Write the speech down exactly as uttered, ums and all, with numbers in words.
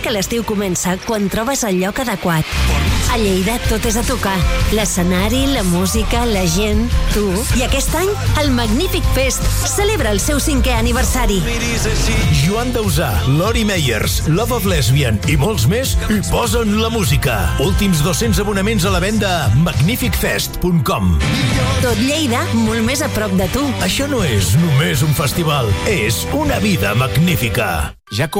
que l'estiu comença quan trobes el lloc adequat. A Lleida tot és a tocar. L'escenari, la música, la gent, tu. I aquest any, el Magnífic Fest celebra el seu cinquè aniversari. Joan Dausà, Lori Meyers, Love of Lesbian i molts més hi posen la música. Últims dos-cents abonaments a la venda a magnific fest punt com. Tot Lleida, molt més a prop de tu. Això no és només un festival, és una vida magnífica. Ja